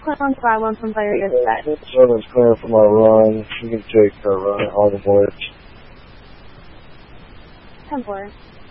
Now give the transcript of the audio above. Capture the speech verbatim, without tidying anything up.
Cleveland five one from Fire Dispatch. seven's clear for my run. You can take her run all the voyage. ten four.